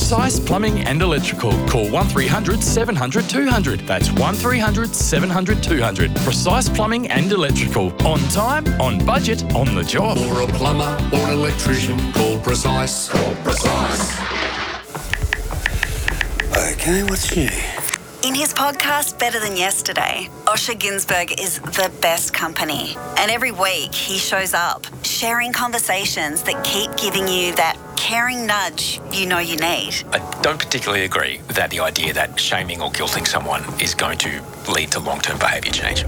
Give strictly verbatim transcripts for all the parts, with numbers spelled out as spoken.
Precise Plumbing and Electrical. Call one three hundred seven hundred two hundred. That's one three hundred seven hundred two hundred. Precise Plumbing and Electrical. On time, on budget, on the job. For a plumber or an electrician, call Precise. Call Precise. Okay, what's new? In his podcast, Better Than Yesterday, Osher Günsberg is the best company. And every week he shows up, sharing conversations that keep giving you that caring nudge you know you need. I don't particularly agree with that, the idea that shaming or guilting someone is going to lead to long-term behaviour change.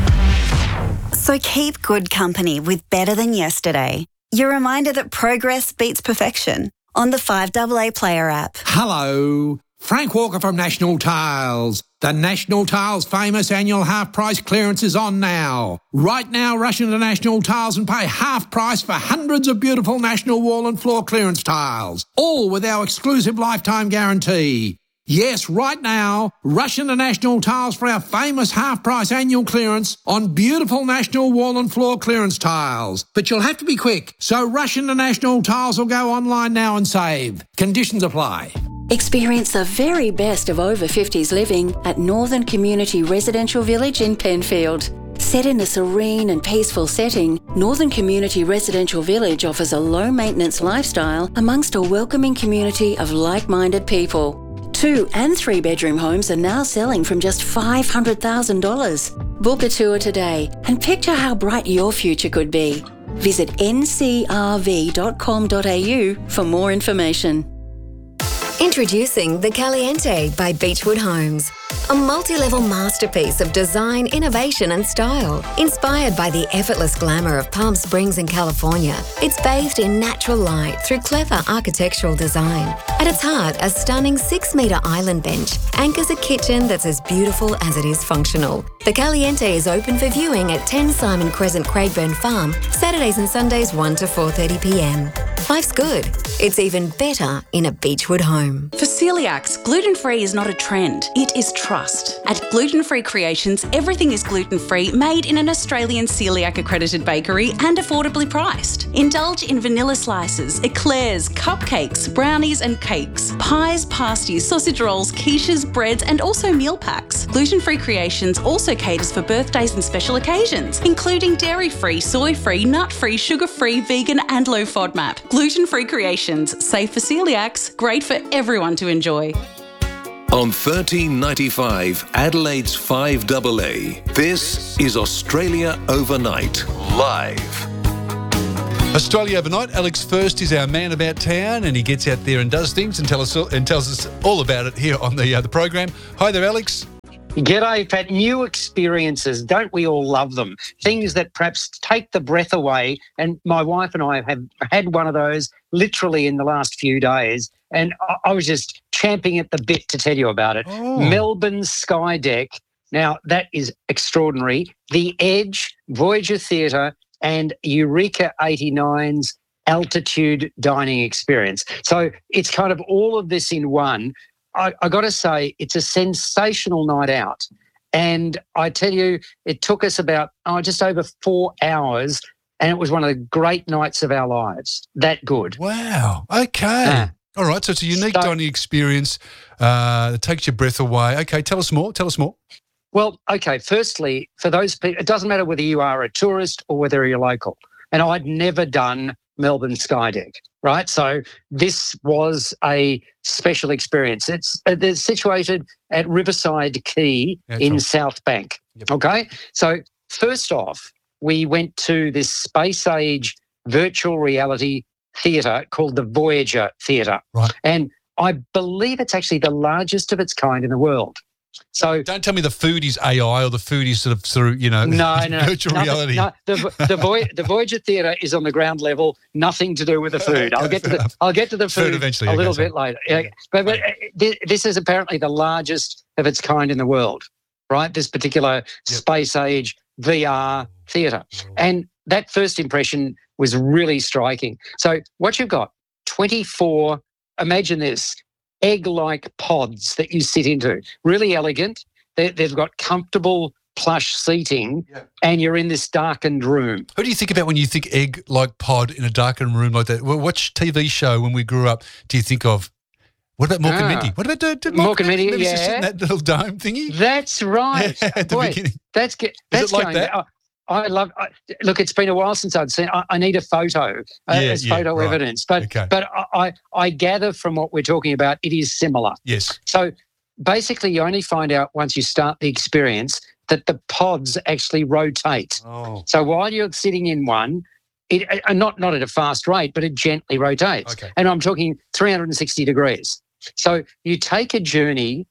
So keep good company with Better Than Yesterday. Your reminder that progress beats perfection on the five A A Player app. Hello. Frank Walker from National Tiles. The National Tiles famous annual half price clearance is on now. Right now, rush into National Tiles and pay half price for hundreds of beautiful National wall and floor clearance tiles, all with our exclusive lifetime guarantee. Yes, right now, rush into National Tiles for our famous half price annual clearance on beautiful National wall and floor clearance tiles. But you'll have to be quick, so rush into National Tiles or go online now and save. Conditions apply. Experience the very best of over fifties living at Northern Community Residential Village in Penfield. Set in a serene and peaceful setting, Northern Community Residential Village offers a low-maintenance lifestyle amongst a welcoming community of like-minded people. Two and three-bedroom homes are now selling from just five hundred thousand dollars. Book a tour today and picture how bright your future could be. Visit n c r v dot com dot a u for more information. Introducing the Caliente by Beechwood Homes. A multi-level masterpiece of design, innovation and style. Inspired by the effortless glamour of Palm Springs in California, it's bathed in natural light through clever architectural design. At its heart, a stunning six-metre island bench anchors a kitchen that's as beautiful as it is functional. The Caliente is open for viewing at ten Simon Crescent, Craigburn Farm, Saturdays and Sundays one to four thirty p m. Life's good. It's even better in a Beechwood home. For celiacs, gluten-free is not a trend, it is trust. At Gluten Free Creations, everything is gluten-free, made in an Australian celiac-accredited bakery and affordably priced. Indulge in vanilla slices, eclairs, cupcakes, brownies and cakes, pies, pasties, sausage rolls, quiches, breads and also meal packs. Gluten Free Creations also caters for birthdays and special occasions, including dairy-free, soy-free, nut-free, sugar-free, vegan and low FODMAP. Gluten Free Creations, safe for celiacs, great for everyone to enjoy. On thirteen ninety-five, Adelaide's five A A, this is Australia Overnight, live. Australia Overnight. Alex First is our man about town, and he gets out there and does things and, tell us, and tells us all about it here on the, uh, the program. Hi there, Alex. G'day, Pat. New experiences, don't we all love them? Things that perhaps take the breath away. And my wife and I have had one of those literally in the last few days. And I, I was just champing at the bit to tell you about it. Oh. Melbourne Sky Deck. Now, that is extraordinary. The Edge, Voyager Theatre and Eureka eighty-nine's altitude dining experience. So it's kind of all of this in one. I, I got to say, it's a sensational night out. And I tell you, it took us about oh, just over four hours, and it was one of the great nights of our lives. That good. Wow. Okay. Uh, all right. So it's a unique so, dining experience uh, that takes your breath away. Okay. Tell us more. Tell us more. Well, okay. Firstly, for those people, it doesn't matter whether you are a tourist or whether you're local. And I'd never done Melbourne Sky Deck, right? So this was a special experience. It's uh, they're situated at Riverside Quay yeah, in right. South Bank, yep. Okay? So first off, we went to this space age virtual reality theatre called the Voyager Theatre. Right. And I believe it's actually the largest of its kind in the world. So don't tell me the food is A I or the food is sort of through, you know, no, no, virtual no, reality. No, the the, Voy- the Voyager Theatre is on the ground level, nothing to do with the food. I'll get to the I'll get to the food, food eventually, a little okay, bit later. Yeah. But, but this is apparently the largest of its kind in the world, right? This particular yep. space age V R theatre, and that first impression was really striking. So what you've got, twenty-four. Imagine this. Egg-like pods that you sit into, really elegant. They, they've got comfortable plush seating, yeah. and you're in this darkened room. What do you think about when you think egg-like pod in a darkened room like that? Well, which T V show when we grew up do you think of? What about Morkamenti? Ah. What about did, did Morkamenti, Remember yeah. sit in that little dome thingy? That's right. Yeah, at the Boy, beginning. That's good. That's it like going that? back. I love. I, look, it's been a while since I'd seen. I, I need a photo uh, Yeah, as yeah, photo right. evidence. But Okay. but I I gather from what we're talking about, it is similar. Yes. So basically, you only find out once you start the experience that the pods actually rotate. Oh. So while you're sitting in one, it uh, not not at a fast rate, but it gently rotates. Okay. And I'm talking three hundred sixty degrees. So you take a journey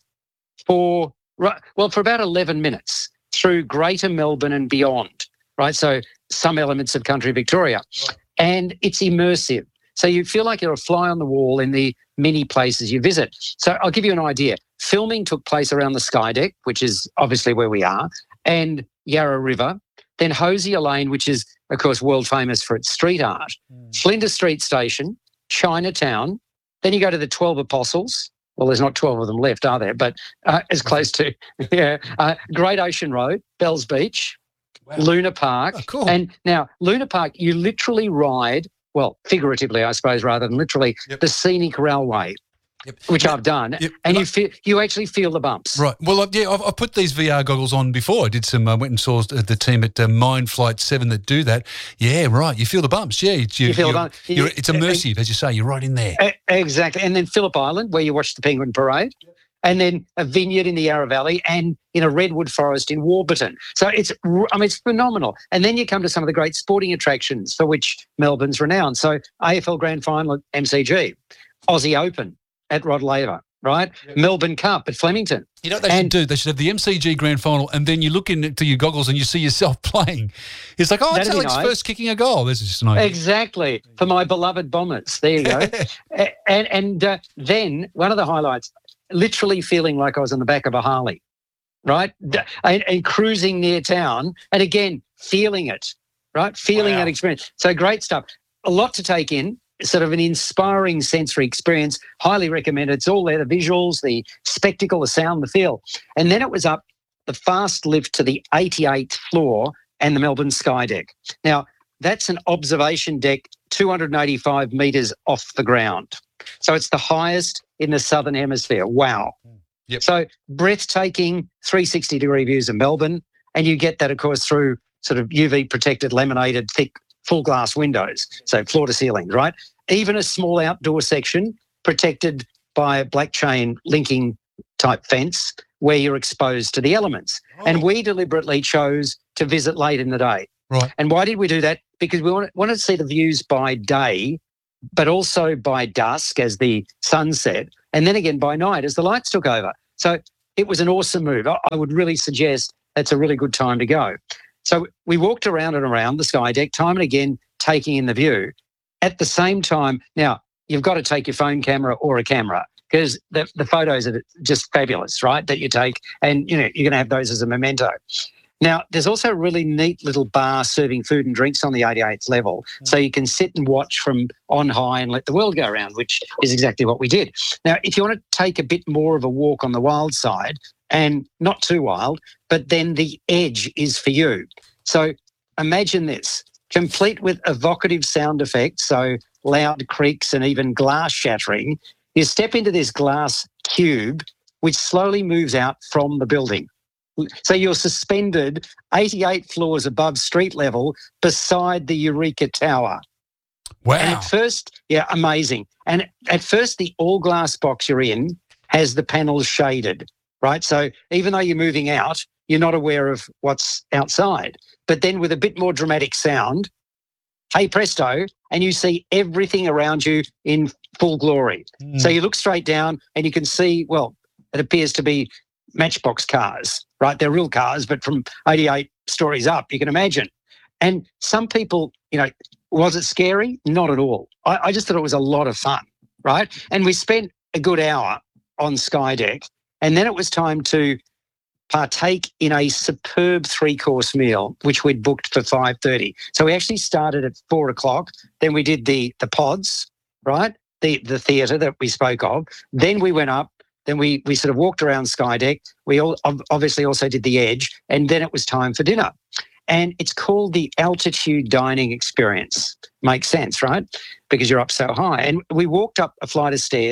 for right, well for about eleven minutes through Greater Melbourne and beyond. Right. So some elements of country Victoria, Right. and it's immersive. So you feel like you're a fly on the wall in the many places you visit. So I'll give you an idea. Filming took place around the Skydeck, which is obviously where we are, and Yarra River. Then Hosier Lane, which is, of course, world famous for its street art. Mm. Flinders Street Station, Chinatown. Then you go to the twelve Apostles. Well, there's not twelve of them left, are there? But uh, as close to, yeah. Uh, Great Ocean Road, Bells Beach, Wow. Luna Park. Oh, cool. And now, Luna Park, you literally ride, well, figuratively, I suppose, rather than literally, Yep. the scenic railway, Yep. which Yep. I've done. Yep. And Like- you feel, you actually feel the bumps. Right. Well, uh, yeah, I've, I've put these V R goggles on before. I did some, I uh, went and saw uh, the team at uh, Mind Flight seven that do that. Yeah, right. You feel the bumps. Yeah. You, You feel the you're- bumps. you're- You- it's immersive, as you say. You're right in there. E- Exactly. And then Phillip Island, where you watch the penguin parade. And then a vineyard in the Yarra Valley and in a redwood forest in Warburton. So it's, r- I mean, it's phenomenal. And then you come to some of the great sporting attractions for which Melbourne's renowned. So A F L Grand Final at M C G, Aussie Open at Rod Laver, right? Melbourne Cup at Flemington. You know what they should And- do? They should have the M C G Grand Final, and then you look into your goggles and you see yourself playing. It's like, oh, it's That'd be Alex nice. first kicking a goal. This is just an idea. Exactly. For my beloved Bombers. There you go. A- and and uh, then one of the highlights, literally feeling like I was on the back of a Harley, right? D- And, and cruising near town. And again, feeling it, right? Feeling Wow. that experience. So great stuff. A lot to take in. Sort of an inspiring sensory experience. Highly recommended. It's all there, the visuals, the spectacle, the sound, the feel. And then it was up the fast lift to the eighty-eighth floor and the Melbourne Skydeck. Now, that's an observation deck two hundred eighty-five metres off the ground. So it's the highest in the Southern Hemisphere. Wow. Yep. So breathtaking three hundred sixty degree views of Melbourne. And you get that, of course, through sort of U V protected, laminated, thick, full glass windows. So floor to ceiling, right? Even a small outdoor section protected by a black chain linking type fence where you're exposed to the elements. Oh. And we deliberately chose to visit late in the day. Right. And why did we do that? Because we wanted, wanted to see the views by day, but also by dusk as the sun set, and then again by night as the lights took over. So it was an awesome move. I, I would really suggest that's a really good time to go. So we walked around and around the Skydeck, time and again, taking in the view. At the same time, now, you've got to take your phone camera or a camera because the, the photos are just fabulous, right, that you take. And, you know, you're going to have those as a memento. Now, there's also a really neat little bar serving food and drinks on the eighty-eighth level. So you can sit and watch from on high and let the world go around, which is exactly what we did. Now, if you want to take a bit more of a walk on the wild side, and not too wild, but then the edge is for you. So imagine this, complete with evocative sound effects, so loud creaks and even glass shattering. You step into this glass cube, which slowly moves out from the building. So you're suspended eighty-eight floors above street level beside the Eureka Tower. Wow. And at first, yeah, amazing. And at first, the all-glass box you're in has the panels shaded, right? So even though you're moving out, you're not aware of what's outside. But then with a bit more dramatic sound, hey presto, and you see everything around you in full glory. Mm. So you look straight down and you can see, well, it appears to be Matchbox cars, right? They're real cars, but from eighty-eight stories up, you can imagine. And some people, you know, was it scary? Not at all. I, I just thought it was a lot of fun, right? And we spent a good hour on Skydeck, and then it was time to partake in a superb three-course meal, which we'd booked for five thirty. So we actually started at four o'clock. Then we did the the pods, right? The the theatre that we spoke of. Then we went up. Then we we sort of walked around Skydeck. We all obviously also did the Edge, and then it was time for dinner. And it's called the altitude dining experience. Makes sense, right? Because you're up so high. And we walked up a flight of stairs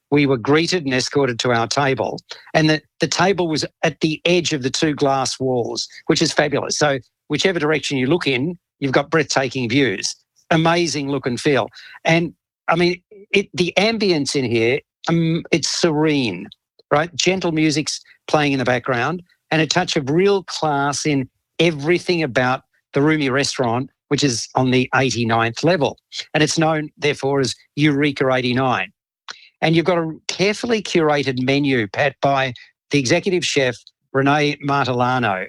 we were greeted and escorted to our table. And the, the table was at the edge of the two glass walls, which is fabulous. So whichever direction you look in, you've got breathtaking views. Amazing look and feel. And I mean, it, the ambience in here, um, it's serene, right? Gentle music's playing in the background and a touch of real class in everything about the Roomy restaurant, which is on the eighty-ninth level. And it's known, therefore, as Eureka eighty-nine. And you've got a carefully curated menu, Pat, by the executive chef, Renee Martellano.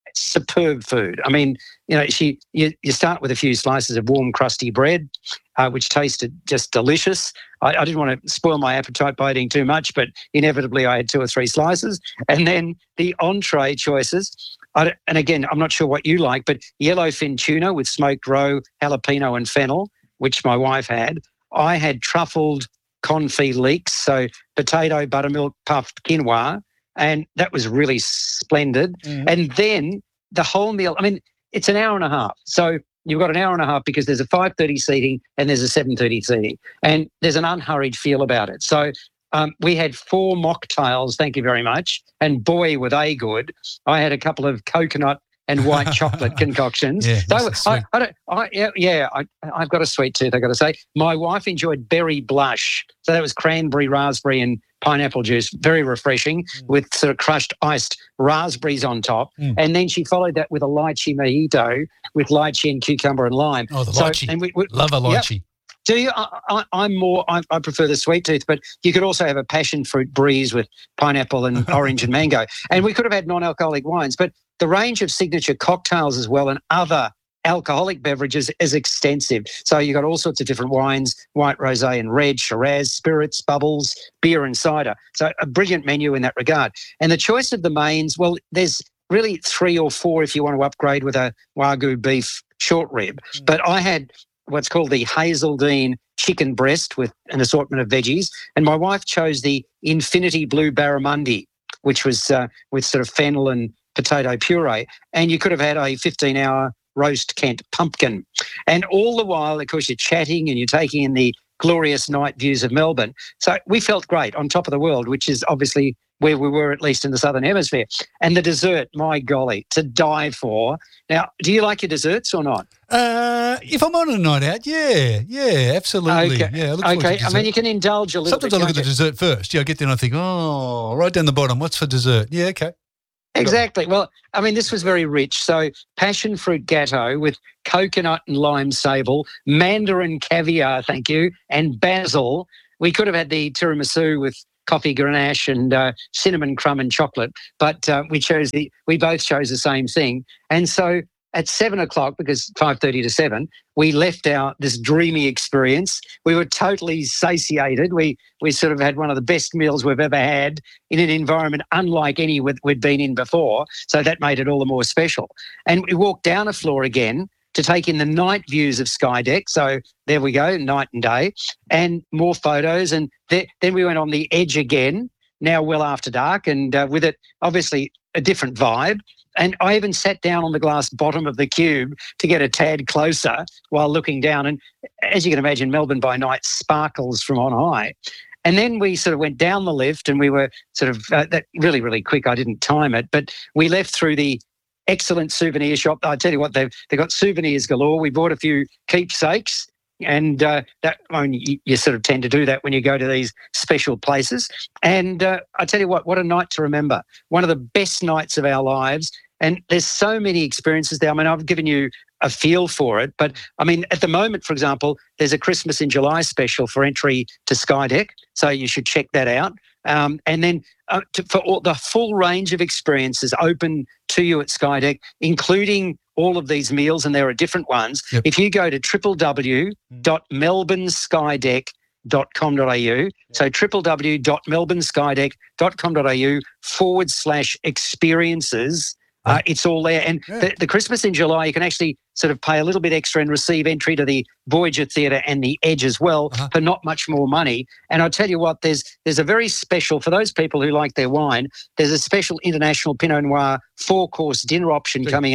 Superb food. I mean, you know, she you, you start with a few slices of warm, crusty bread, uh, which tasted just delicious. I, I didn't want to spoil my appetite by eating too much, but inevitably I had two or three slices. And then the entree choices. I, and again, I'm not sure what you like, but yellowfin tuna with smoked roe, jalapeno and fennel, which my wife had. I had truffled confit leeks, so potato buttermilk puffed quinoa, and that was really splendid. Mm. And then the whole meal, I mean, it's an hour and a half. So you've got an hour and a half because there's a five thirty seating and there's a seven thirty seating. And there's an unhurried feel about it. So um, we had four mocktails, thank you very much. And boy, were they good. I had a couple of coconut and white chocolate concoctions. Yeah, so I, I don't, I, yeah, yeah I, I've got a sweet tooth, I've got to say. My wife enjoyed berry blush. So that was cranberry, raspberry and pineapple juice, very refreshing, mm. with sort of crushed iced raspberries on top. Mm. And then she followed that with a lychee mojito with lychee and cucumber and lime. Oh, the lychee. So, and we, we, Love a lychee. Yep. Do you? I, I, I'm more, I, I prefer the sweet tooth, but you could also have a passion fruit breeze with pineapple and orange and mango. And we could have had non-alcoholic wines, but the range of signature cocktails as well and other alcoholic beverages is extensive. So you've got all sorts of different wines, white rosé and red, Shiraz, spirits, bubbles, beer and cider. So a brilliant menu in that regard. And the choice of the mains, well, there's really three or four if you want to upgrade with a Wagyu beef short rib. Mm. But I had what's called the Hazeldean chicken breast with an assortment of veggies. And my wife chose the Infinity Blue Barramundi, which was uh, with sort of fennel and potato puree. And you could have had a fifteen-hour roast Kent pumpkin. And all the while, of course, you're chatting and you're taking in the glorious night views of Melbourne. So we felt great on top of the world, which is obviously where we were, at least in the Southern Hemisphere. And the dessert, my golly, to die for. Now, do you like your desserts or not? Uh, if I'm on a night out, yeah, yeah, absolutely. Okay, yeah, I look okay. I mean, you can indulge a little Sometimes bit. I look at the you? dessert first. Yeah, I get there and I think, oh, right down the bottom, what's for dessert? Yeah, okay. Exactly. Well, I mean, this was very rich. So passion fruit gatto with coconut and lime sable, mandarin caviar, thank you, and basil. We could have had the tiramisu with coffee ganache and uh, cinnamon crumb and chocolate, but uh, we chose the. We both chose the same thing. And so at seven o'clock, because five thirty to seven, we left our this dreamy experience. We were totally satiated. We we sort of had one of the best meals we've ever had in an environment unlike any we'd, we'd been in before. So that made it all the more special. And we walked down a floor again to take in the night views of Skydeck. So there we go, night and day, and more photos. And th- then we went on the edge again, now well after dark, and uh, with it, obviously, a different vibe. And I even sat down on the glass bottom of the cube to get a tad closer while looking down. And as you can imagine, Melbourne by night sparkles from on high. And then we sort of went down the lift and we were sort of uh, that really, really quick. I didn't time it, but we left through the excellent souvenir shop. I tell you what, they've, they've got souvenirs galore. We bought a few keepsakes. And uh, that I mean, you, you sort of tend to do that when you go to these special places. And uh, I tell you what, what a night to remember. One of the best nights of our lives. And there's so many experiences there. I mean, I've given you a feel for it. But, I mean, at the moment, for example, there's a Christmas in July special for entry to Skydeck. So you should check that out. Um, and then uh, to, for all, the full range of experiences open to you at Skydeck, including all of these meals, and there are different ones. Yep. If you go to w w w dot melbourne skydeck dot com dot a u, yep. so w w w dot melbourne skydeck dot com dot a u forward slash experiences, Uh, it's all there. And yeah. the, the Christmas in July, you can actually sort of pay a little bit extra and receive entry to the Voyager Theatre and the Edge as well uh-huh. for not much more money. And I'll tell you what, there's there's a very special, for those people who like their wine, there's a special international Pinot Noir four-course dinner option coming up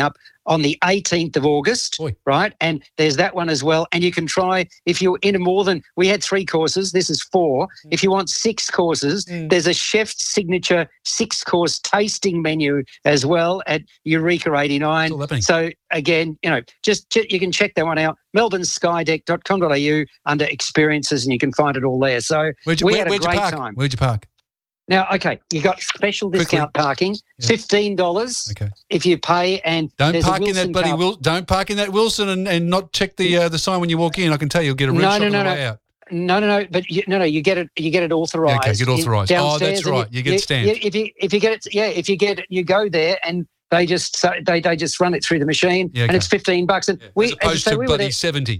on the eighteenth of August, Oi. right? And there's that one as well. And you can try, if you're into more than, we had three courses, this is four. Mm. If you want six courses, mm. there's a chef's signature six-course tasting menu as well at Eureka eighty-nine. So again, you know, just, just you can check that one out. melbourne skydeck dot com dot a u under experiences, and you can find it all there. So where'd you, we where, had a where'd great you park? time. Where'd you park? Now, okay, you got special discount Quickly. parking, Yeah. fifteen dollars Okay. if you pay, and Don't there's a park in Wilson that bloody car- Wil- Don't park in that Wilson and, and not check the uh, the sign when you walk in. I can tell you, you'll get a red No, shot no, on no, the no. way out. No, no, no. But you, no, no. You get it. You get it authorised. Yeah, okay, get authorised. in- Oh, that's downstairs, and right. You get stamped. You, if you if you get it, yeah. If you get it, you go there and they just so they they just run it through the machine, Yeah, and okay. it's fifteen bucks. And Yeah. we As as I opposed say, to we were bloody there, seventy.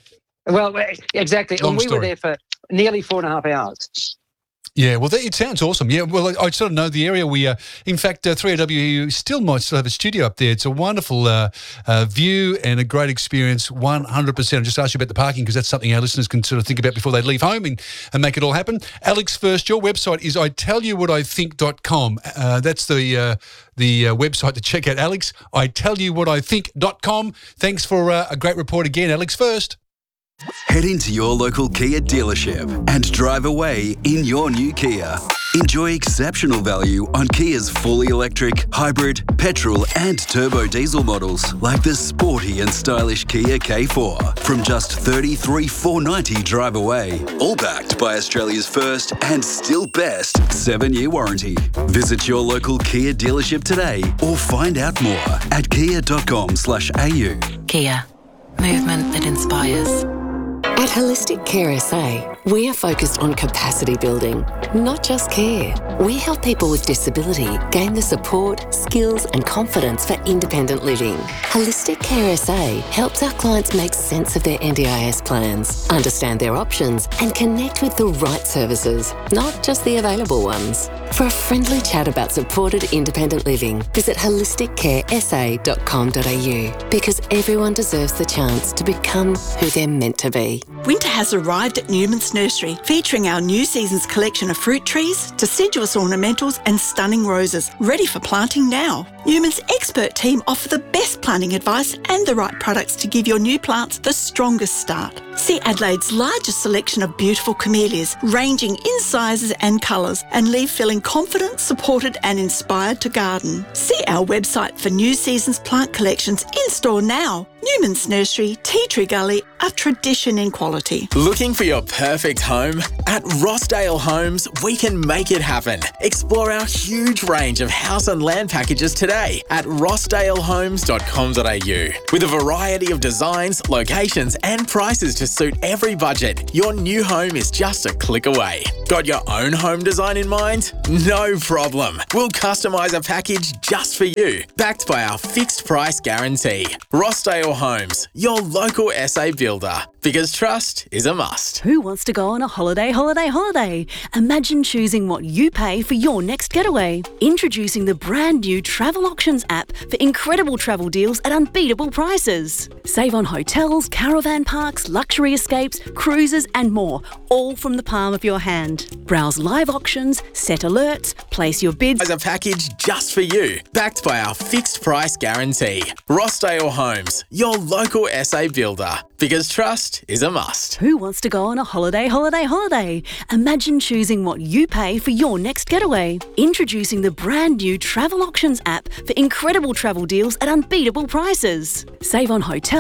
well, exactly. Long and we story. were there for nearly four and a half hours. Yeah, well, that, it sounds awesome. Yeah, well, I, I sort of know the area. We, uh, in fact, uh, three A W still might still have a studio up there. It's a wonderful uh, uh, view and a great experience, one hundred percent. I'll just ask you about the parking because that's something our listeners can sort of think about before they leave home and, and make it all happen. Alex, first, your website is I tell you what I think dot com. Uh, that's the uh, the uh, website to check out, Alex. I tell you what I think dot com. Thanks for uh, a great report again, Alex, first. Head into your local Kia dealership and drive away in your new Kia. Enjoy exceptional value on Kia's fully electric, hybrid, petrol and turbo diesel models like the sporty and stylish Kia K four from just thirty-three thousand four hundred ninety dollars drive away. All backed by Australia's first and still best seven-year warranty. Visit your local Kia dealership today or find out more at kia dot com slash a u. Kia. Movement that inspires. At Holistic Care S A, we are focused on capacity building, not just care. We help people with disability gain the support, skills and confidence for independent living. Holistic Care S A helps our clients make sense of their N D I S plans, understand their options and connect with the right services, not just the available ones. For a friendly chat about supported independent living, visit holistic care s a dot com dot a u because everyone deserves the chance to become who they're meant to be. Winter has arrived at Newman's Nursery, featuring our new season's collection of fruit trees, deciduous ornamentals and stunning roses, ready for planting now. Newman's expert team offer the best planting advice and the right products to give your new plants the strongest start. See Adelaide's largest selection of beautiful camellias, ranging in sizes and colours, and leave feeling confident, supported and inspired to garden. See our website for new season's plant collections in store now. Newman's Nursery, Tea Tree Gully, a tradition in quality. Looking for your perfect home? At Rossdale Homes, we can make it happen. Explore our huge range of house and land packages today at rossdale homes dot com dot a u. With a variety of designs, locations and prices to suit every budget, your new home is just a click away. Got your own home design in mind? No problem. We'll customise a package just for you, backed by our fixed price guarantee. Rossdale Homes, your local S A builder, because trust is a must. Who wants to go on a holiday, holiday, holiday? Imagine choosing what you pay for your next getaway. Introducing the brand new Travel Auctions app for incredible travel deals at unbeatable prices. Save on hotels, caravan parks, luxury escapes, cruises and more, all from the palm of your hand. Browse live auctions, set alerts, place your bids. As a package just for you, backed by our fixed price guarantee. Rossdale Homes, your local S A builder, because trust is a must. Who wants to go on a holiday, holiday, holiday? Imagine choosing what you pay for your next getaway. Introducing the brand new Travel Auctions app for incredible travel deals at unbeatable prices. Save on hotels.